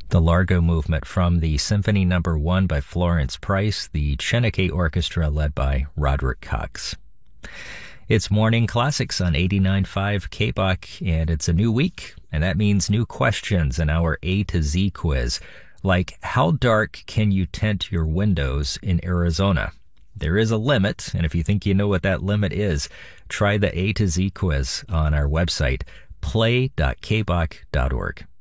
The Largo Movement from the Symphony No. 1 by Florence Price, the Chenecke Orchestra led by Roderick Cox. It's Morning Classics on 89.5 KBOK, and it's a new week, and that means new questions in our A to Z quiz, like how dark can you tint your windows in Arizona? There is a limit, and if you think you know what that limit is, try the A to Z quiz on our website, play.kbok.org.